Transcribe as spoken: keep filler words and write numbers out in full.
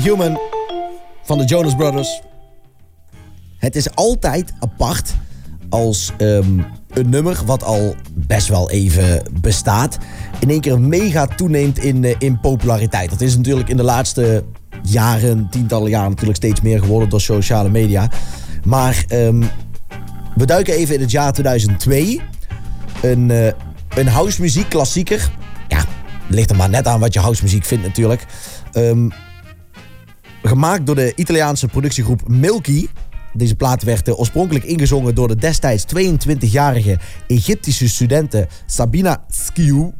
Human van de Jonas Brothers. Het is altijd apart als um, een nummer wat al best wel even bestaat, in één keer mega toeneemt in, uh, in populariteit. Dat is natuurlijk in de laatste jaren, tientallen jaren natuurlijk steeds meer geworden door sociale media. Maar um, we duiken even in het jaar tweeduizend twee. Een, uh, een housemuziek klassieker. Ja, ligt er maar net aan wat je housemuziek vindt natuurlijk. Um, gemaakt door de Italiaanse productiegroep Milky. Deze plaat werd uh, oorspronkelijk ingezongen door de destijds tweeëntwintigjarige Egyptische studente Sabina Sciu.